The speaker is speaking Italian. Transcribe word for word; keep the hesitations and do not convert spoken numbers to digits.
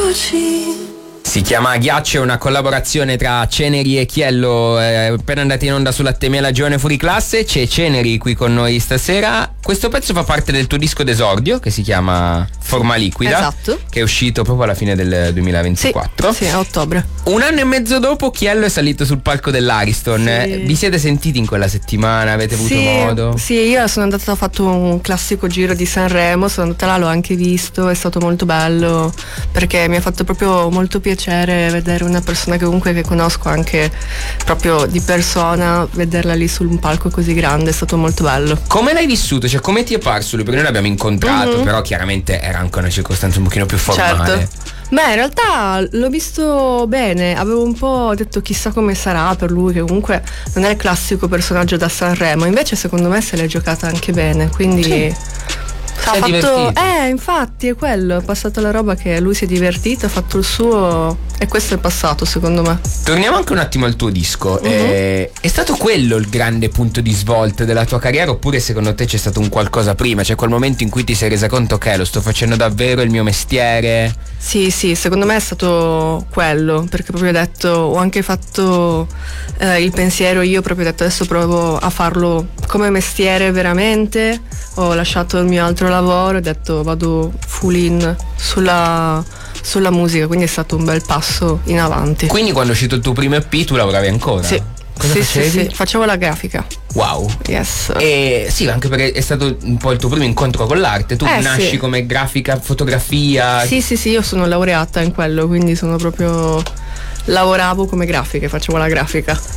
luci. Si chiama Ghiaccio, è una collaborazione tra Ceneri e Chiello, è appena andata in onda sulla Temela Giovane Fuori Classe. C'è Ceneri qui con noi stasera. Questo pezzo fa parte del tuo disco d'esordio che si chiama Forma Liquida, esatto, che è uscito proprio alla fine del duemilaventiquattro. Sì, sì, a ottobre. Un anno e mezzo dopo Chiello è salito sul palco dell'Ariston. Sì. Vi siete sentiti in quella settimana? Avete avuto sì, modo? Sì, io sono andata, ho fatto un classico giro di Sanremo, sono andata là, l'ho anche visto, è stato molto bello perché mi ha fatto proprio molto piacere vedere una persona che comunque che conosco anche proprio di persona, vederla lì su un palco così grande, è stato molto bello. Come l'hai vissuto? Cioè, come ti è parso lui? Perché noi l'abbiamo incontrato, mm-hmm. però chiaramente era anche una circostanza un pochino più formale. Certo. Beh, in realtà l'ho visto bene, avevo un po' detto chissà come sarà per lui, che comunque non è il classico personaggio da Sanremo, invece secondo me se l'è giocata anche bene, quindi sì. ha fatto divertito. Eh, infatti è quello, è passato la roba che lui si è divertito, ha fatto il suo e questo è passato secondo me. Torniamo anche un attimo al tuo disco. Mm-hmm. Eh, è stato quello il grande punto di svolta della tua carriera oppure secondo te c'è stato un qualcosa prima? Cioè quel momento in cui ti sei resa conto che lo sto facendo davvero, il mio mestiere? Sì, sì, secondo me è stato quello, perché proprio ho detto, ho anche fatto eh, il pensiero, io proprio ho detto adesso provo a farlo come mestiere veramente, ho lasciato il mio altro lavoro, ho detto vado full in sulla, sulla musica, quindi è stato un bel passo in avanti. Quindi quando è uscito il tuo primo E P tu lavoravi ancora? Sì. Cosa sì, facevi? sì, sì, facevo la grafica. Wow. Yes. E sì, anche perché è stato un po' il tuo primo incontro con l'arte. Tu eh, nasci sì. come grafica, fotografia. Sì, sì, sì, io sono laureata in quello, quindi sono proprio lavoravo come grafica, facevo la grafica.